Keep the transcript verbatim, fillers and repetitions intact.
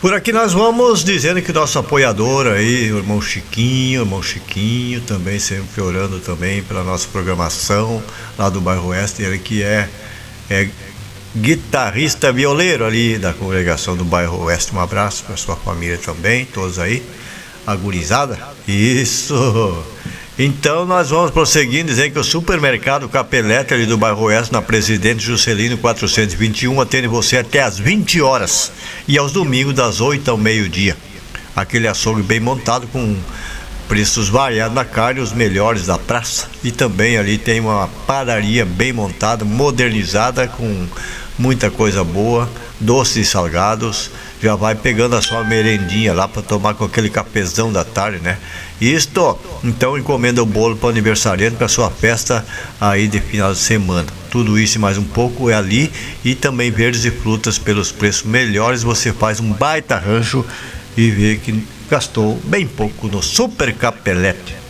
Por aqui nós vamos dizendo que nosso apoiador aí, o irmão Chiquinho, o irmão Chiquinho também sempre orando também pela nossa programação lá do bairro Oeste, ele que é, é guitarrista violeiro ali da congregação do bairro Oeste. Um abraço para sua família também, todos aí, a gurizada. Isso! Então nós vamos prosseguindo, dizendo que o supermercado Capelete ali do bairro Oeste, na Presidente Juscelino quatrocentos e vinte e um, atende você até às vinte horas e aos domingos das oito ao meio-dia. Aquele açougue bem montado com preços variados na carne, os melhores da praça. E também ali tem uma padaria bem montada, modernizada, com muita coisa boa, doces e salgados. Já vai pegando a sua merendinha lá para tomar com aquele cafezão da tarde, né? Isto, então encomenda o bolo para o aniversariante, para a sua festa aí de final de semana. Tudo isso e mais um pouco é ali, e também verdes e frutas pelos preços melhores. Você faz um baita rancho e vê que gastou bem pouco no Super Capelete.